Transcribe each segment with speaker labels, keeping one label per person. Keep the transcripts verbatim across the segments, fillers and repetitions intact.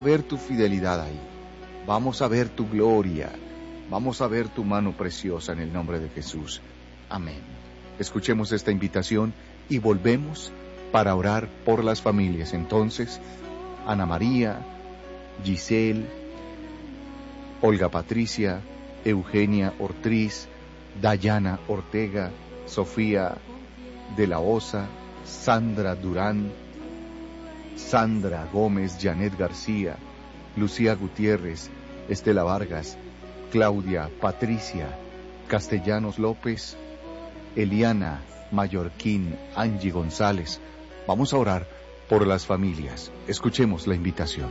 Speaker 1: ver tu fidelidad ahí. Vamos a ver tu gloria. Vamos a ver tu mano preciosa en el nombre de Jesús. Amén. Escuchemos esta invitación y volvemos para orar por las familias. Entonces, Ana María, Giselle, Olga Patricia, Eugenia Ortiz, Dayana Ortega, Sofía de la Osa, Sandra Durán, Sandra Gómez, Janet García, Lucía Gutiérrez, Estela Vargas, Claudia Patricia, Castellanos López, Eliana Mallorquín, Angie González. Vamos a orar por las familias. Escuchemos la invitación.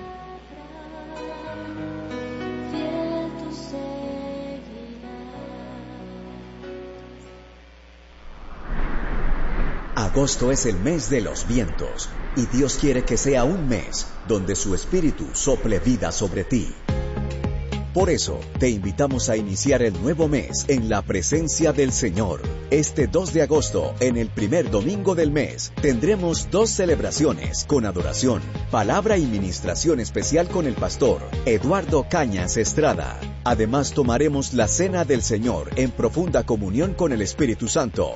Speaker 2: Agosto es el mes de los vientos, y Dios quiere que sea un mes donde su Espíritu sople vida sobre ti. Por eso, te invitamos a iniciar el nuevo mes en la presencia del Señor. Este dos de agosto, en el primer domingo del mes, tendremos dos celebraciones con adoración, palabra y ministración especial con el pastor Eduardo Cañas Estrada. Además, tomaremos la cena del Señor en profunda comunión con el Espíritu Santo.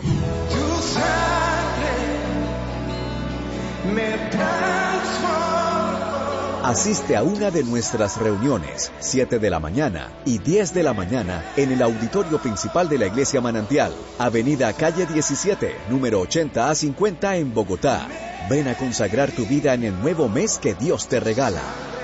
Speaker 2: Me Asiste a una de nuestras reuniones, siete de la mañana y diez de la mañana, en el auditorio principal de la Iglesia Manantial, Avenida Calle diecisiete, número ochenta a cincuenta en Bogotá. Ven a consagrar tu vida en el nuevo mes que Dios te regala.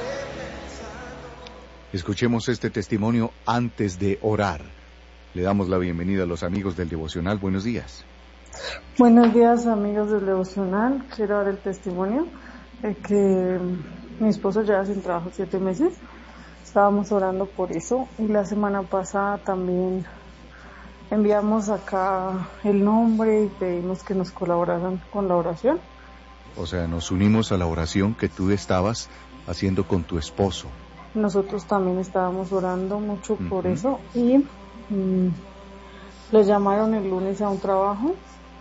Speaker 1: Escuchemos este testimonio antes de orar. Le damos la bienvenida a los amigos del Devocional. Buenos días.
Speaker 3: Buenos días, amigos del Devocional. Quiero dar el testimonio de que mi esposo lleva sin trabajo siete meses. Estábamos orando por eso y la semana pasada también enviamos acá el nombre y pedimos que nos colaboraran con la oración.
Speaker 1: O sea, nos unimos a la oración que tú estabas haciendo con tu esposo.
Speaker 3: Nosotros también estábamos orando mucho uh-huh. por eso y mmm, lo llamaron el lunes a un trabajo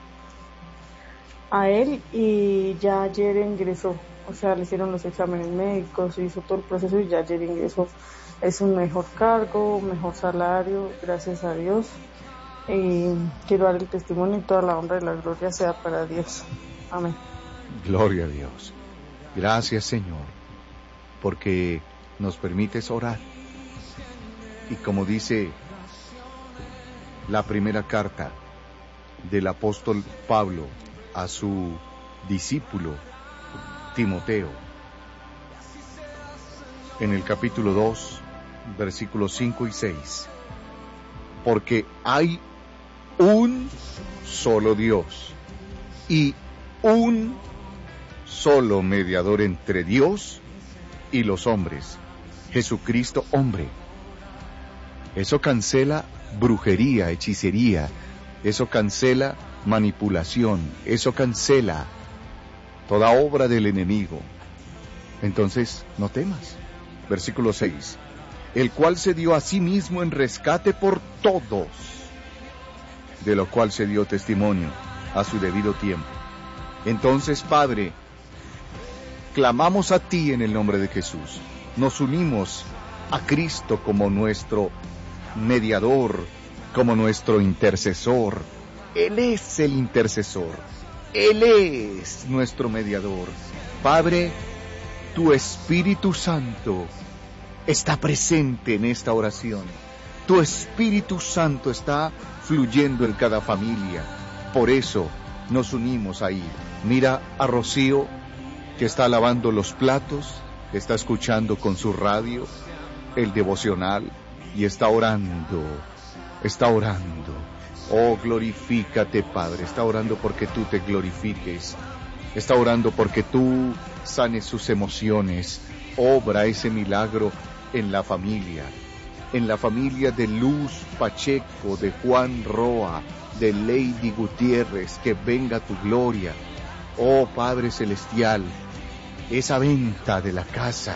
Speaker 3: a él y ya ayer ingresó. O sea, le hicieron los exámenes médicos, hizo todo el proceso y ya ayer ingresó. Es un mejor cargo, mejor salario, gracias a Dios. Y quiero dar el testimonio y toda la honra y la gloria sea para Dios. Amén.
Speaker 1: Gloria a Dios. Gracias, Señor, porque nos permites orar. Y como dice la primera carta del apóstol Pablo a su discípulo Timoteo, en el capítulo dos, versículos cinco y seis, porque hay un solo Dios y un solo mediador entre Dios y los hombres, Jesucristo hombre. Eso cancela brujería, hechicería, eso cancela manipulación, eso cancela toda obra del enemigo. Entonces, no temas. Versículo seis. El cual se dio a sí mismo en rescate por todos, de lo cual se dio testimonio a su debido tiempo. Entonces, Padre, clamamos a ti en el nombre de Jesús. Nos unimos a Cristo como nuestro mediador, como nuestro intercesor. Él es el intercesor. Él es nuestro mediador. Padre, tu Espíritu Santo está presente en esta oración. Tu Espíritu Santo está fluyendo en cada familia. Por eso nos unimos ahí. Mira a Rocío, que está lavando los platos, está escuchando con su radio el devocional y está orando, está orando. Oh, glorifícate, Padre. Está orando porque tú te glorifiques. Está orando porque tú sanes sus emociones. Obra ese milagro en la familia. En la familia de Luz Pacheco, de Juan Roa, de Lady Gutiérrez. Que venga tu gloria. Oh, Padre Celestial, esa venta de la casa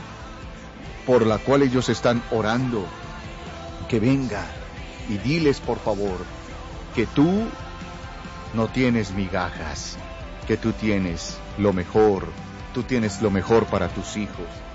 Speaker 1: por la cual ellos están orando, que venga y diles, por favor, que tú no tienes migajas, que tú tienes lo mejor, tú tienes lo mejor para tus hijos.